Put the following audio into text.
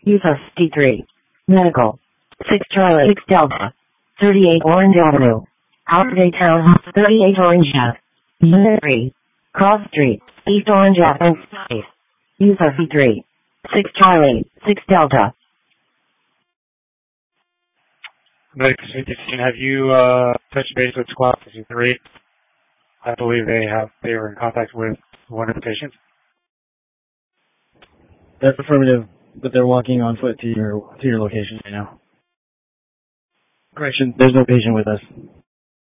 User D3. Medical. 6 Charlie 6 Delta. 38 Orange Avenue. Holiday Townhouse 38 Orange Ave. Unit 3. Cross Street, East Orange Avenue Space. User D3. 6 Charlie 6 Delta. Medical 15, have you touched base with Squad 53? I believe they were in contact with one of the patients. That's affirmative, but they're walking on foot to your location right now. Correction, there's no patient with us.